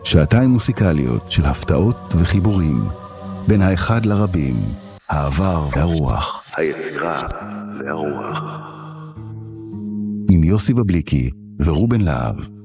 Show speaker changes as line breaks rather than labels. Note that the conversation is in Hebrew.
שעתיים מוסיקליות של הפתעות וחיבורים, בין האחד לרבים, העבר והרוח, היצירה והרוח. עם יוסי בבליקי ורובן להב.